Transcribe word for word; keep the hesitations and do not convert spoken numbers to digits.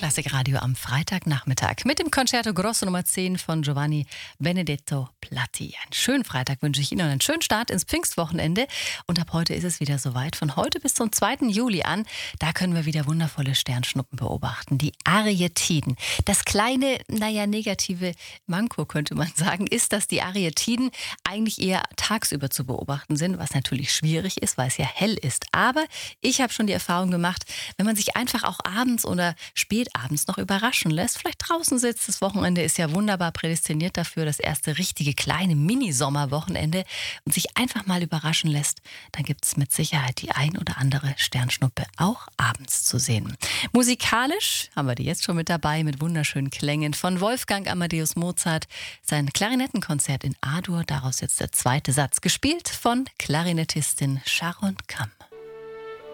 Klassikradio am Freitagnachmittag mit dem Concerto Grosso Nummer zehn von Giovanni Benedetto Platti. Einen schönen Freitag wünsche ich Ihnen und einen schönen Start ins Pfingstwochenende. Und ab heute ist es wieder soweit. Von heute bis zum zweiten Juli an, da können wir wieder wundervolle Sternschnuppen beobachten. Die Arietiden. Das kleine, naja, negative Manko, könnte man sagen, ist, dass die Arietiden eigentlich eher tagsüber zu beobachten sind, was natürlich schwierig ist, weil es ja hell ist. Aber ich habe schon die Erfahrung gemacht, wenn man sich einfach auch abends oder spätabends noch überraschen lässt, vielleicht draußen sitzt, das Wochenende ist ja wunderbar prädestiniert dafür, das erste richtige kleine Mini-Sommerwochenende, und sich einfach mal überraschen lässt, dann gibt es mit Sicherheit die ein oder andere Sternschnuppe auch abends zu sehen. Musikalisch haben wir die jetzt schon mit dabei, mit wunderschönen Klängen von Wolfgang Amadeus Mozart, sein Klarinettenkonzert in A-Dur, daraus jetzt der zweite Satz, gespielt von Klarinettistin Sharon Kamm.